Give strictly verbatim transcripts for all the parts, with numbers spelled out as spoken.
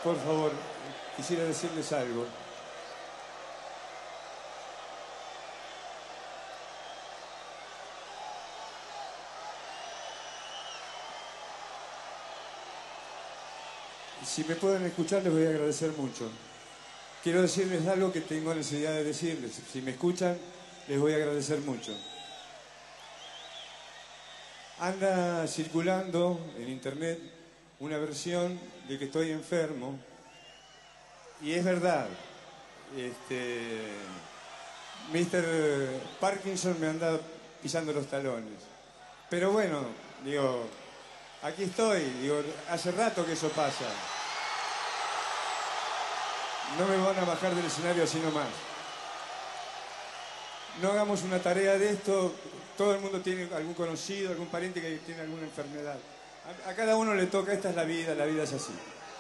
por favor, quisiera decirles algo. Si me pueden escuchar, les voy a agradecer mucho. Quiero decirles algo que tengo necesidad de decirles. Si me escuchan, les voy a agradecer mucho. Anda circulando en internet una versión de que estoy enfermo. Y es verdad. Este, mister Parkinson me anda pisando los talones. Pero bueno, digo, aquí estoy. Digo, hace rato que eso pasa. No me van a bajar del escenario así nomás. No hagamos una tarea de esto. Todo el mundo tiene algún conocido, algún pariente que tiene alguna enfermedad. A, a cada uno le toca, esta es la vida, la vida es así.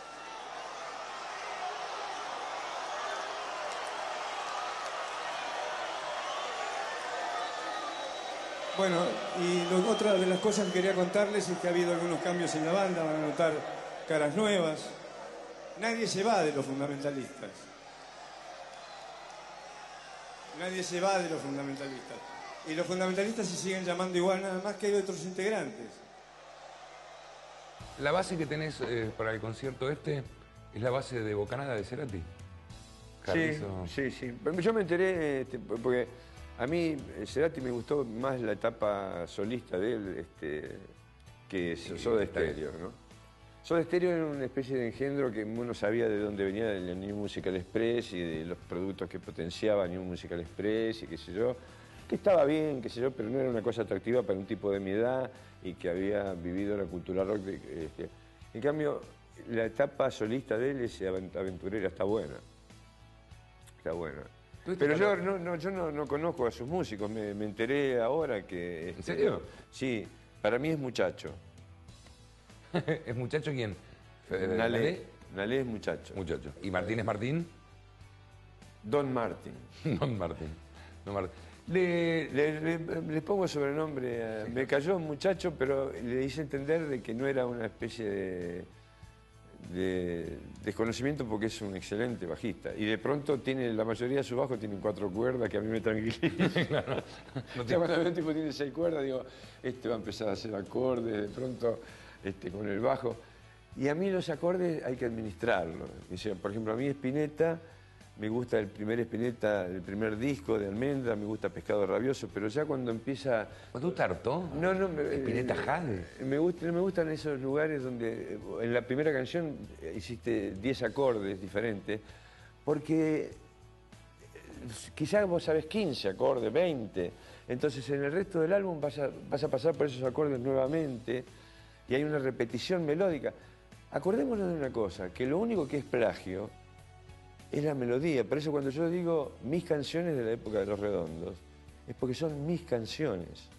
Bueno, y lo, otra de las cosas que quería contarles es que ha habido algunos cambios en la banda, van a notar caras nuevas. Nadie se va de los fundamentalistas. Nadie se va de los fundamentalistas. Y los fundamentalistas se siguen llamando igual, nada más que hay otros integrantes. La base que tenés eh, para el concierto este es la base de Bocanada de Cerati. Carrizo. Sí, sí, sí. Yo me enteré, este, porque a mí Cerati me gustó más la etapa solista de él este, que Soda Stereo, ¿no? Soda Stereo era una especie de engendro que uno sabía de dónde venía del New Musical Express y de los productos que potenciaba New Musical Express y qué sé yo, que estaba bien, qué sé yo, pero no era una cosa atractiva para un tipo de mi edad y que había vivido la cultura rock. De, este. En cambio, la etapa solista de él, esa aventurera, está buena. Está buena. Pero yo no, no, yo no, no conozco a sus músicos, me, me enteré ahora que... Este, ¿En serio? Sí, para mí es muchacho. ¿Es muchacho quién? Nalé. Nalé es muchacho. Muchacho. ¿Y Martín es Martín? Don Martín. Don Martín. Don Martín. Le, le, le, le pongo sobrenombre. Sí. Me cayó muchacho, pero le hice entender de que no era una especie de, de desconocimiento porque es un excelente bajista. Y de pronto tiene, la mayoría de sus bajos tienen cuatro cuerdas que a mí me tranquilizan. Claro. No tiene... Cuando veo un tipo tiene seis cuerdas, digo, este va a empezar a hacer acordes, de pronto... Este, con el bajo, y a mí los acordes hay que administrarlos. Por ejemplo, a mí Spinetta, me gusta el primer Spinetta, el primer disco de Almendra, me gusta Pescado Rabioso, pero ya cuando empieza... ¿Te gusta Artaud? No, no, me, Spinetta Jade. Me, gusta, me gustan esos lugares donde en la primera canción hiciste diez acordes diferentes, porque quizás vos sabés quince acordes, veinte, entonces en el resto del álbum vas a, vas a pasar por esos acordes nuevamente, y hay una repetición melódica. Acordémonos de una cosa, que lo único que es plagio es la melodía. Por eso cuando yo digo mis canciones de la época de Los Redondos, es porque son mis canciones.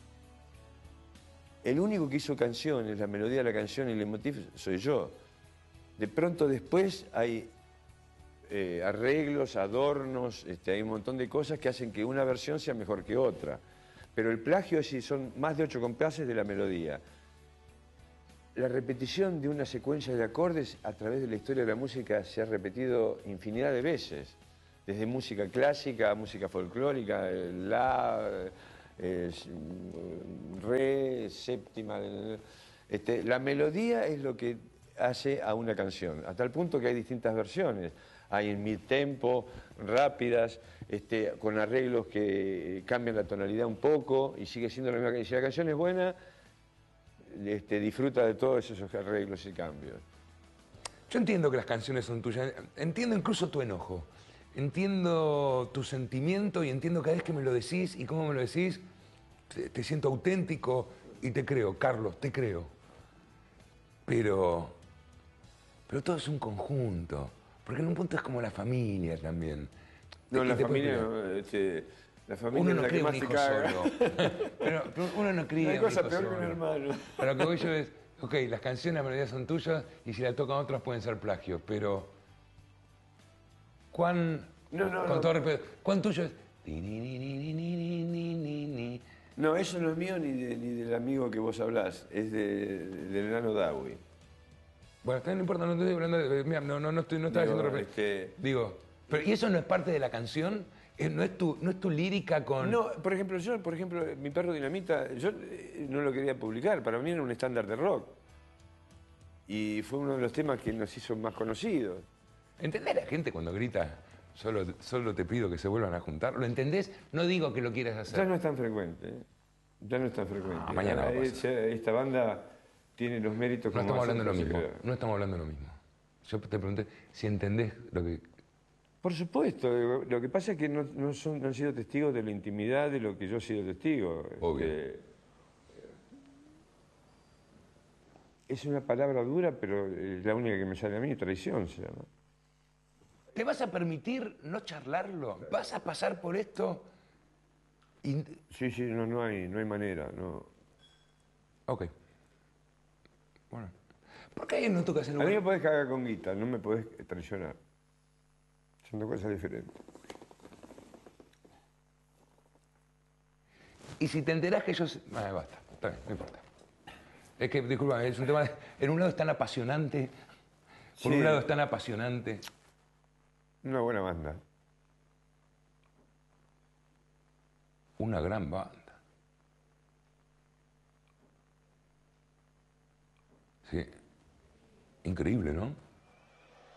El único que hizo canciones, la melodía de la canción y el leitmotiv soy yo. De pronto después hay eh, arreglos, adornos, este, hay un montón de cosas que hacen que una versión sea mejor que otra. Pero el plagio es si son más de ocho compases de la melodía. La repetición de una secuencia de acordes a través de la historia de la música se ha repetido infinidad de veces, desde música clásica a música folclórica, la, eh, re, séptima. Este, la melodía es lo que hace a una canción, a tal punto que hay distintas versiones. Hay en mid-tempo, rápidas, este, con arreglos que cambian la tonalidad un poco y sigue siendo la misma canción. Si la canción es buena, Este, disfruta de todos esos arreglos y cambios. Yo entiendo que las canciones son tuyas, entiendo incluso tu enojo, entiendo tu sentimiento y entiendo cada vez que me lo decís y cómo me lo decís, te, te siento auténtico y te creo, Carlos, te creo. Pero, pero todo es un conjunto, porque en un punto es como la familia también. No, la familia no, este, La familia uno no es la cría que más un te hijo caga. solo. Pero, pero uno no cría No hay un cosa hijo peor solo. que un hermano. Pero lo que voy yo es, ok, las canciones, las melodías son tuyas y si la tocan otras pueden ser plagios, pero ¿cuán, no, no, con no. todo respeto, cuán tuyo es? Ni, ni, ni, ni, ni, ni, ni, ni, ni. No, eso no es mío ni, de, ni del amigo que vos hablás, es de, del enano Dawi. Bueno, está bien, no importa, no estoy hablando de... Mira, no, no, no, estoy, no estaba Digo, haciendo referencia. este- Digo, pero ¿y eso no es parte de la canción? Eh, ¿No es tu, no es tu lírica con...? No, por ejemplo, yo, por ejemplo, Mi perro dinamita, yo eh, no lo quería publicar, para mí era un estándar de rock. Y fue uno de los temas que nos hizo más conocidos. ¿Entendés la gente cuando grita, solo, solo te pido que se vuelvan a juntar? ¿Lo entendés? No digo que lo quieras Ya hacer. no es tan frecuente, ¿eh? Ya no es tan frecuente. Ah, mañana va a Eh, pasar. ya esta banda tiene los méritos No como estamos hablando de lo hacen, mismo. entonces, No estamos hablando de lo mismo. Yo te pregunté si entendés lo que... Por supuesto, digo, lo que pasa es que no, no son, no han sido testigos de la intimidad de lo que yo he sido testigo. Obvio. Este, es una palabra dura, pero es la única que me sale a mí, traición se llama. ¿Te vas a permitir no charlarlo? ¿Vas a pasar por esto? Y... Sí, sí, no, no hay, no hay manera, no. Ok. Bueno. ¿Por qué no tocas el A mí me lugar? podés cagar con guita, no me podés traicionar. Son dos cosas diferentes. Y si te enterás que ellos... Ah, basta, está bien, no importa. Es que, disculpa, es un tema... De... En un lado es tan apasionante, por Sí. un lado es tan apasionante. Una buena banda. Una gran banda. Sí. Increíble, ¿no?